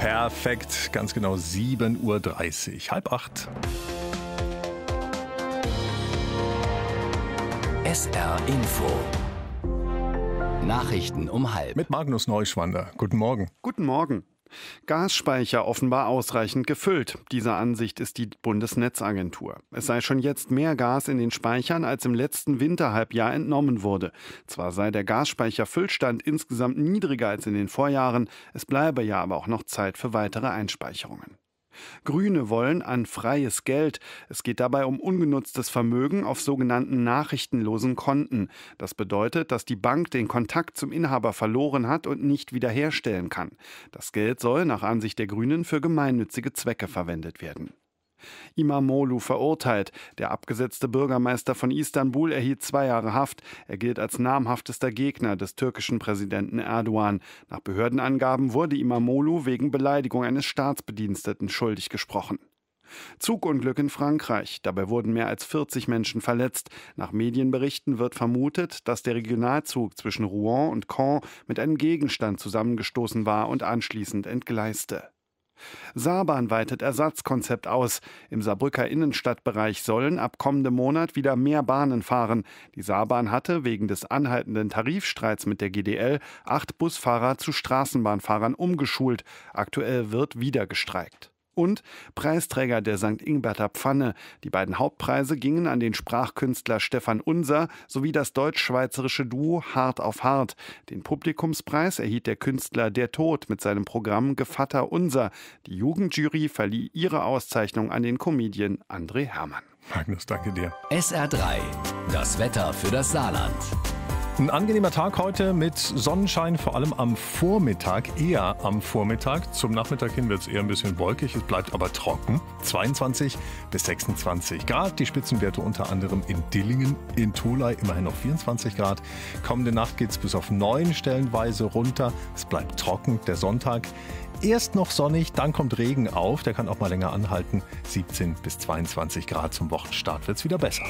Perfekt, ganz genau 7:30 Uhr, 7:30. SR Info. Nachrichten um 12:30. Mit Magnus Neuschwander. Guten Morgen. Guten Morgen. Gasspeicher offenbar ausreichend gefüllt. Dieser Ansicht ist die Bundesnetzagentur. Es sei schon jetzt mehr Gas in den Speichern, als im letzten Winterhalbjahr entnommen wurde. Zwar sei der Gasspeicherfüllstand insgesamt niedriger als in den Vorjahren, es bleibe ja aber auch noch Zeit für weitere Einspeicherungen. Grüne wollen an freies Geld. Es geht dabei um ungenutztes Vermögen auf sogenannten nachrichtenlosen Konten. Das bedeutet, dass die Bank den Kontakt zum Inhaber verloren hat und nicht wiederherstellen kann. Das Geld soll nach Ansicht der Grünen für gemeinnützige Zwecke verwendet werden. Imamoglu verurteilt. Der abgesetzte Bürgermeister von Istanbul erhielt 2 Jahre Haft. Er gilt als namhaftester Gegner des türkischen Präsidenten Erdogan. Nach Behördenangaben wurde Imamoglu wegen Beleidigung eines Staatsbediensteten schuldig gesprochen. Zugunglück in Frankreich. Dabei wurden mehr als 40 Menschen verletzt. Nach Medienberichten wird vermutet, dass der Regionalzug zwischen Rouen und Caen mit einem Gegenstand zusammengestoßen war und anschließend entgleiste. Saarbahn weitet Ersatzkonzept aus. Im Saarbrücker Innenstadtbereich sollen ab kommendem Monat wieder mehr Bahnen fahren. Die Saarbahn hatte wegen des anhaltenden Tarifstreits mit der GDL 8 Busfahrer zu Straßenbahnfahrern umgeschult. Aktuell wird wieder gestreikt. Und Preisträger der St. Ingberter Pfanne. Die beiden Hauptpreise gingen an den Sprachkünstler Stefan Unser sowie das deutsch-schweizerische Duo Hart auf Hart. Den Publikumspreis erhielt der Künstler Der Tod mit seinem Programm Gevatter Unser. Die Jugendjury verlieh ihre Auszeichnung an den Comedian André Hermann. Magnus, danke dir. SR3. Das Wetter für das Saarland. Ein angenehmer Tag heute mit Sonnenschein, vor allem am Vormittag, eher am Vormittag. Zum Nachmittag hin wird es eher ein bisschen wolkig, es bleibt aber trocken. 22 bis 26 Grad, die Spitzenwerte unter anderem in Dillingen, in Tholey immerhin noch 24 Grad. Kommende Nacht geht es bis auf 9 stellenweise runter, es bleibt trocken. Der Sonntag erst noch sonnig, dann kommt Regen auf, der kann auch mal länger anhalten. 17 bis 22 Grad, zum Wochenstart wird es wieder besser.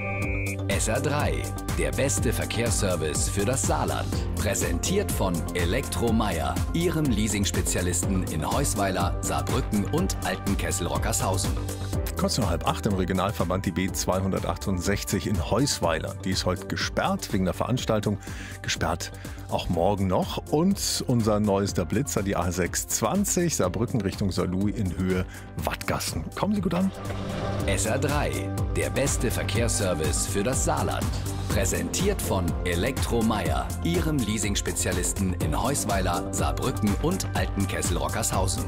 SR3, der beste Verkehrsservice für das Saarland. Präsentiert von Elektromeyer, Ihrem Leasing-Spezialisten in Heusweiler, Saarbrücken und Altenkessel-Rockershausen. Kurz nach 7:30 im Regionalverband die B268 in Heusweiler. Die ist heute gesperrt wegen der Veranstaltung. Gesperrt auch morgen noch. Und unser neuester Blitzer, die A620, Saarbrücken Richtung Saarlouis in Höhe Wattgassen. Kommen Sie gut an? SR3, der beste Verkehrsservice für das Saarland. Präsentiert von Elektromeyer, Ihrem Leasing-Spezialisten in Heusweiler, Saarbrücken und Altenkessel-Rockershausen.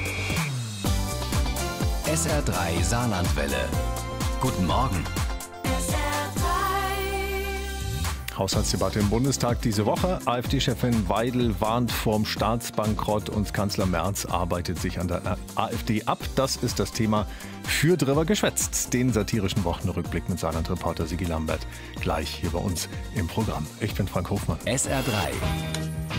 SR3 Saarlandwelle. Guten Morgen. Haushaltsdebatte im Bundestag diese Woche. AfD-Chefin Weidel warnt vorm Staatsbankrott und Kanzler Merz arbeitet sich an der AfD ab. Das ist das Thema für Drüber geschwätzt. Den satirischen Wochenrückblick mit Saarland-Reporter Sigi Lambert. Gleich hier bei uns im Programm. Ich bin Frank Hofmann. SR3.